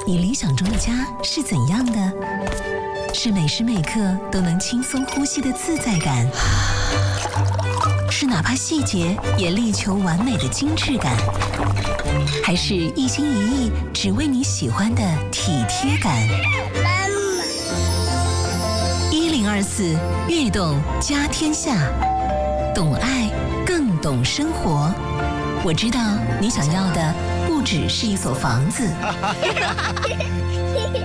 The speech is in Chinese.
你理想中的家是怎样的？是每时每刻都能轻松呼吸的自在感，是哪怕细节也力求完美的精致感，还是一心一意只为你喜欢的体贴感？1024悦动家天下，懂爱更懂生活。我知道你想要的不只是一所房子，